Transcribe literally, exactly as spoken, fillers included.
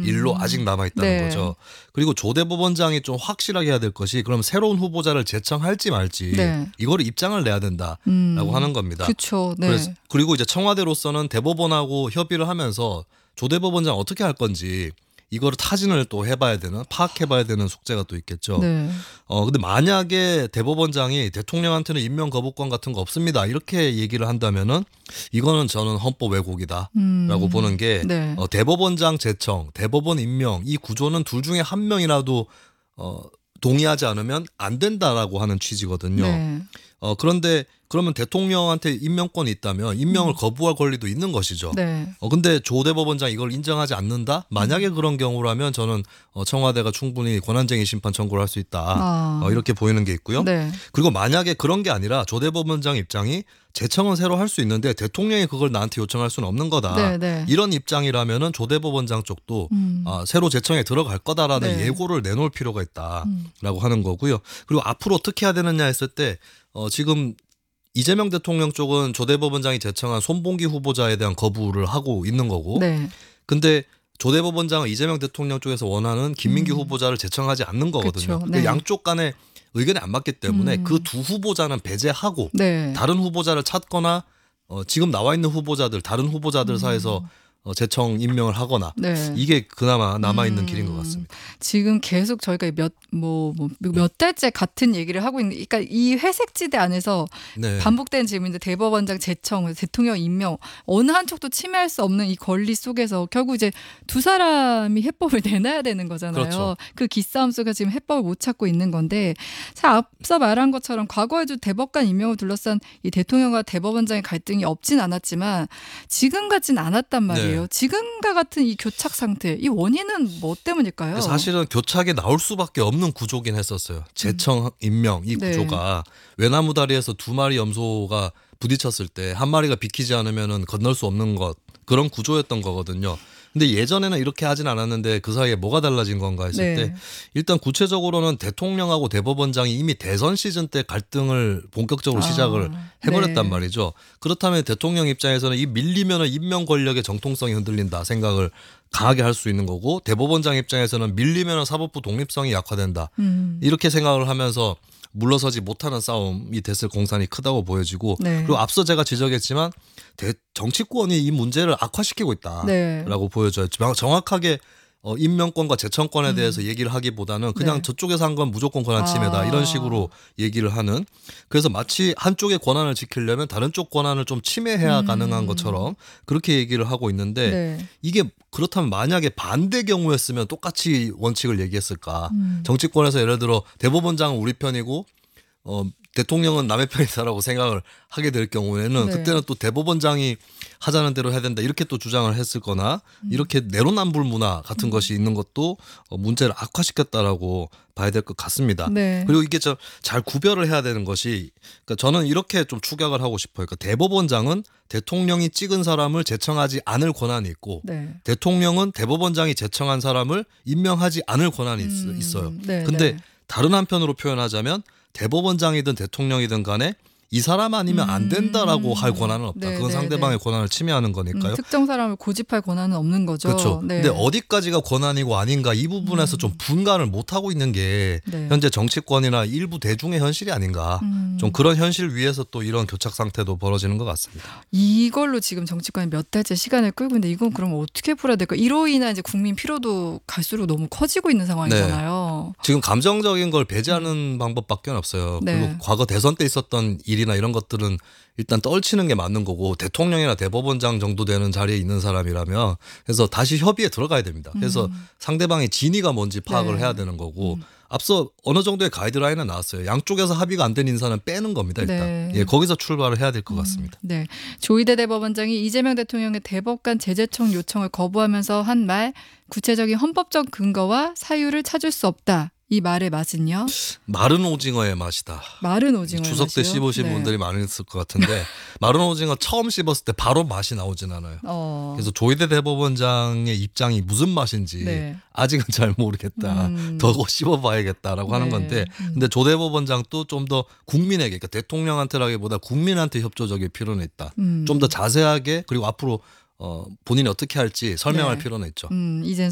일로 아직 남아있다는 네. 거죠. 그리고 조 대법원장이 좀 확실하게 해야 될 것이 그럼 새로운 후보자를 제청할지 말지 네. 이거를 입장을 내야 된다라고 음. 하는 겁니다. 그렇죠. 네. 그래서 그리고 이제 청와대로서는 대법원하고 협의를 하면서 조 대법원장 어떻게 할 건지 이거를 타진을 또 해봐야 되는 파악해봐야 되는 숙제가 또 있겠죠. 네. 어 근데 만약에 대법원장이 대통령한테는 임명 거부권 같은 거 없습니다 이렇게 얘기를 한다면은 이거는 저는 헌법 왜곡이다라고 음. 보는 게 네. 어, 대법원장 제청, 대법원 임명 이 구조는 둘 중에 한 명이라도 어, 동의하지 않으면 안 된다라고 하는 취지거든요. 네. 어 그런데 그러면 대통령한테 임명권이 있다면 임명을 거부할 권리도 있는 것이죠. 네. 어 근데 조 대법원장이 이걸 인정하지 않는다? 만약에 그런 경우라면 저는 어 청와대가 충분히 권한쟁의 심판 청구를 할 수 있다. 아. 어 이렇게 보이는 게 있고요. 네. 그리고 만약에 그런 게 아니라 조 대법원장 입장이 제청은 새로 할 수 있는데 대통령이 그걸 나한테 요청할 수는 없는 거다. 네, 네. 이런 입장이라면은 조 대법원장 쪽도 음. 아, 새로 제청에 들어갈 거다라는 네. 예고를 내놓을 필요가 있다라고 음. 하는 거고요. 그리고 앞으로 어떻게 해야 되느냐 했을 때 어, 지금 이재명 대통령 쪽은 조 대법원장이 제청한 손봉기 후보자에 대한 거부를 하고 있는 거고 네. 근데 조 대법원장은 이재명 대통령 쪽에서 원하는 김민기 음. 후보자를 제청하지 않는 거거든요. 그쵸. 그 네. 양쪽 간에 의견이 안 맞기 때문에 음. 그 두 후보자는 배제하고 네. 다른 후보자를 찾거나 어, 지금 나와 있는 후보자들 다른 후보자들 사이에서 어, 제청 임명을 하거나 네. 이게 그나마 남아있는 음. 길인 것 같습니다. 지금 계속 저희가 몇 뭐 뭐 몇 달째 같은 얘기를 하고 있는, 그러니까 이 회색지대 안에서 네. 반복된 질문인데 대법원장 제청, 대통령 임명 어느 한쪽도 침해할 수 없는 이 권리 속에서 결국 이제 두 사람이 해법을 내놔야 되는 거잖아요. 그렇죠. 그 기싸움 속에 지금 해법을 못 찾고 있는 건데, 자 앞서 말한 것처럼 과거에도 대법관 임명을 둘러싼 이 대통령과 대법원장의 갈등이 없진 않았지만 지금 같진 않았단 말이에요. 네. 지금과 같은 이 교착 상태, 이 원인은 뭐 때문일까요? 사실은 교착에 나올 수밖에 없는 구조긴 했었어요. 제청 임명 이 네. 구조가 외나무 다리에서 두 마리 염소가 부딪혔을 때 한 마리가 비키지 않으면은 건널 수 없는 것, 그런 구조였던 거거든요. 근데 예전에는 이렇게 하진 않았는데 그 사이에 뭐가 달라진 건가 했을 네. 때 일단 구체적으로는 대통령하고 대법원장이 이미 대선 시즌 때 갈등을 본격적으로 아, 시작을 해버렸단 네. 말이죠. 그렇다면 대통령 입장에서는 이 밀리면은 임명 권력의 정통성이 흔들린다 생각을 강하게 할 수 있는 거고, 대법원장 입장에서는 밀리면은 사법부 독립성이 약화된다 음. 이렇게 생각을 하면서 물러서지 못하는 싸움이 됐을 공산이 크다고 보여지고, 네. 그리고 앞서 제가 지적했지만 대, 정치권이 이 문제를 악화시키고 있다라고 네. 보여져요. 정확하게 어, 임명권과 제청권에 대해서 얘기를 하기보다는 그냥 네. 저쪽에서 한 건 무조건 권한 침해다 아. 이런 식으로 얘기를 하는, 그래서 마치 한쪽의 권한을 지키려면 다른 쪽 권한을 좀 침해해야 음. 가능한 것처럼 그렇게 얘기를 하고 있는데 네. 이게 그렇다면 만약에 반대 경우였으면 똑같이 원칙을 얘기했을까. 음. 정치권에서 예를 들어 대법원장은 우리 편이고 어, 대통령은 남의 편이다라고 생각을 하게 될 경우에는 네. 그때는 또 대법원장이 하자는 대로 해야 된다 이렇게 또 주장을 했을 거나 음. 이렇게 내로남불 문화 같은 것이 있는 것도 어, 문제를 악화시켰다라고 봐야 될 것 같습니다. 네. 그리고 이게 좀 잘 구별을 해야 되는 것이, 그러니까 저는 이렇게 좀 축약을 하고 싶어요. 그러니까 대법원장은 대통령이 찍은 사람을 제청하지 않을 권한이 있고 네. 대통령은 대법원장이 제청한 사람을 임명하지 않을 권한이 있, 음. 있어요. 네, 근데 네. 다른 한편으로 표현하자면 대법원장이든 대통령이든 간에 이 사람 아니면 안 된다라고 할 권한은 없다. 네, 그건 네, 상대방의 네. 권한을 침해하는 거니까요. 음, 특정 사람을 고집할 권한은 없는 거죠. 그렇죠. 네. 근데 어디까지가 권한이고 아닌가 이 부분에서 음. 좀 분간을 못 하고 있는 게 네. 현재 정치권이나 일부 대중의 현실이 아닌가. 음. 좀 그런 현실 위에서 또 이런 교착 상태도 벌어지는 것 같습니다. 이걸로 지금 정치권이 몇 달째 시간을 끌고 있는데 이건 그럼 어떻게 풀어야 될까? 이로 인한 이제 국민 피로도 갈수록 너무 커지고 있는 상황이잖아요. 지금 감정적인 걸 배제하는 방법밖에 없어요. 네. 그리고 과거 대선 때 있었던 일이나 이런 것들은 일단 떨치는 게 맞는 거고, 대통령이나 대법원장 정도 되는 자리에 있는 사람이라면 그래서 다시 협의에 들어가야 됩니다. 그래서 음. 상대방의 진위가 뭔지 파악을 네. 해야 되는 거고, 음. 앞서 어느 정도의 가이드라인은 나왔어요. 양쪽에서 합의가 안 된 인사는 빼는 겁니다. 일단 네. 예, 거기서 출발을 해야 될 것 같습니다. 네. 조희대 대법원장이 이재명 대통령의 대법관 재제청 요청을 거부하면서 한 말, 구체적인 헌법적 근거와 사유를 찾을 수 없다. 이 말의 맛은요? 마른 오징어의 맛이다. 마른 오징어. 추석 때 씹으신 네. 분들이 많으실 것 같은데 마른 오징어 처음 씹었을 때 바로 맛이 나오진 않아요. 어. 그래서 조희대 대법원장의 입장이 무슨 맛인지 네. 아직은 잘 모르겠다. 음. 더 씹어봐야겠다라고 하는 네. 건데, 음. 근데 조 대법원장도 좀 더 국민에게, 그러니까 대통령한테라기보다 국민한테 협조적일 필요는 있다. 음. 좀 더 자세하게, 그리고 앞으로 어, 본인이 어떻게 할지 설명할 네. 필요는 있죠. 음, 이젠